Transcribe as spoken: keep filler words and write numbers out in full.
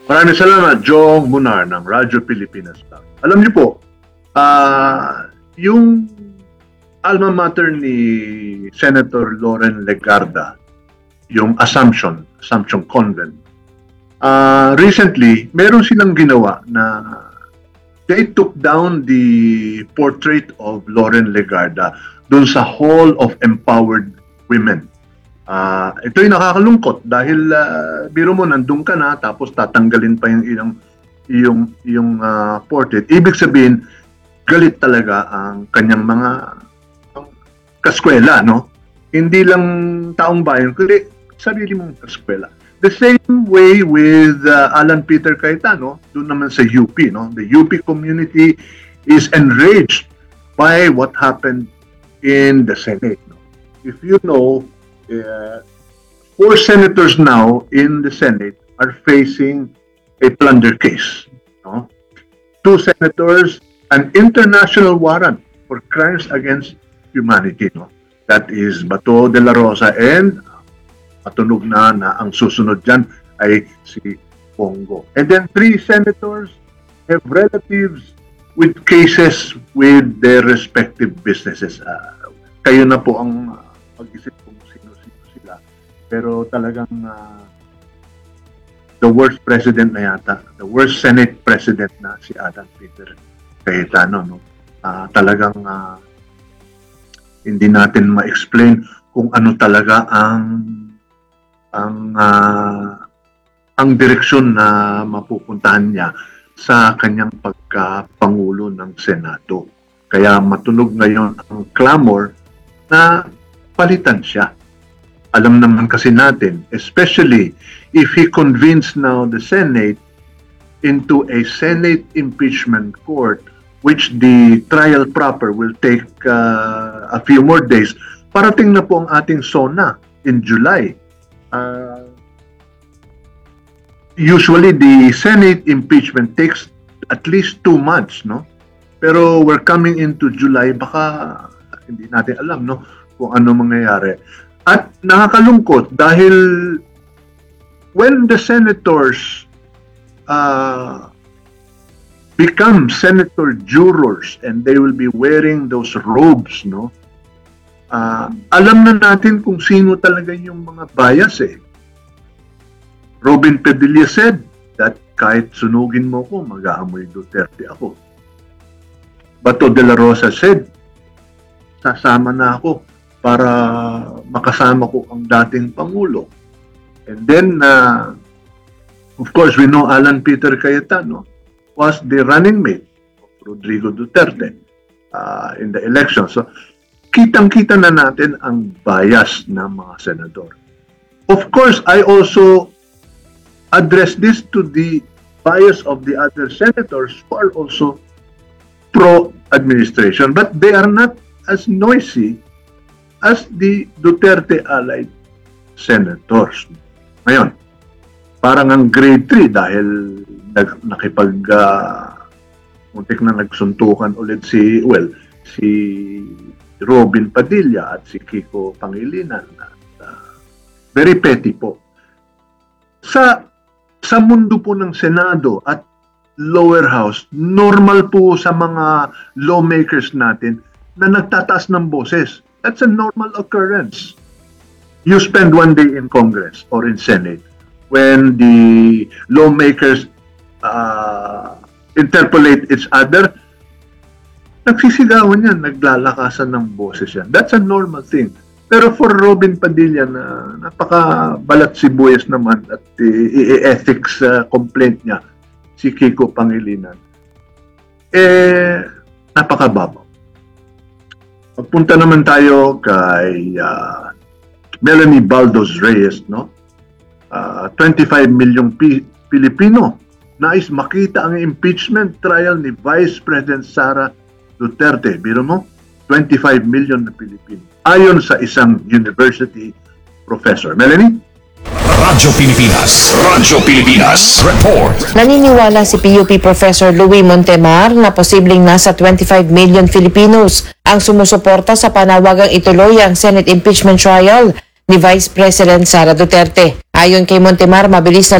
Maraming salamat, Jong Munar ng Radyo Pilipinas. Alam niyo po, uh, yung alma mater ni Senator Loren Legarda, yung Assumption, Assumption Convent, uh, recently, meron silang ginawa na they took down the portrait of Loren Legarda dun sa Hall of Empowered Women. Uh, ito'y nakakalungkot dahil uh, biro mo nandun ka na tapos tatanggalin pa yung yung yung, yung uh, portrait. Ibig sabihin, galit talaga ang kanyang mga kaskwela, no? Hindi lang taong bayan, kundi sarili mong kaskwela. The same way with uh, Alan Peter Cayetano, doon naman sa U P, no? The U P community is enraged by what happened in the Senate, no? If you know, uh, four senators now in the Senate are facing a plunder case, no? Two senators, an international warrant for crimes against humanity, no? That is Bato de la Rosa, and matunog na na ang susunod dyan ay si Bongo. And then three senators have relatives with cases with their respective businesses. Uh, kayo na po ang uh, mag-isip kung sino-sino sila. Pero talagang uh, the worst president na yata, the worst Senate president na si Alan Peter Cayetano, no? Uh, talagang uh, hindi natin ma-explain kung ano talaga ang ang uh, ang direksyon na mapupuntahan niya sa kanyang pagka-pangulo ng Senado. Kaya matunog ngayon ang clamor na palitan siya. Alam naman kasi natin, especially if he convenes now the Senate into a Senate impeachment court, which the trial proper will take uh, a few more days. Parating na po ang ating SONA in July. Uh, usually, the Senate impeachment takes at least two months, no? Pero we're coming into July, baka hindi natin alam, no, kung ano mangyayari. At nakakalungkot dahil when the senators uh, become senator jurors and they will be wearing those robes, no? Uh, alam na natin kung sino talaga yung mga bias, eh. Robin Padilla said that kahit sunugin mo ko, mag-aamoy Duterte ako. Bato de la Rosa said, sasama na ako para makasama ko ang dating Pangulo. And then, uh, of course, we know Alan Peter Cayetano was the running mate of Rodrigo Duterte uh, in the election. So, kitang-kita na natin ang bias ng mga senador. Of course, I also address this to the bias of the other senators who are also pro-administration, but they are not as noisy as the Duterte-allied senators. Ngayon, parang ang grade three dahil nag, nakipag uh, muntik na nagsuntukan ulit si, well, si Robin Padilla at si Kiko Pangilinan. At, uh, very petty po. Sa, sa mundo po ng Senado at lower house, normal po sa mga lawmakers natin na nagtataas ng boses. That's a normal occurrence. You spend one day in Congress or in Senate when the lawmakers uh, interpolate each other, nagsisigawan yan, naglalakasan ng boses yan. That's a normal thing. Pero for Robin Padilla na napaka-balat sibuyas naman at i-ethics uh, complaint niya, si Kiko Pangilinan, eh, napakababaw. Pagpunta naman tayo kay uh, Melanie Baldos Reyes, no? Uh, twenty-five milyong P- Pilipino nais makita ang impeachment trial ni Vice President Sara Duterte. Biro mo, twenty-five million na Pilipino. Ayon sa isang university professor. Melanie? Radyo Pilipinas. Radyo Pilipinas. Report. Naniniwala si P U P Professor Louis Montemar na posibleng nasa twenty-five million Filipinos ang sumusuporta sa panawagang ituloy ang Senate impeachment trial ni Vice President Sara Duterte. Ayon kay Montemar, mabilis na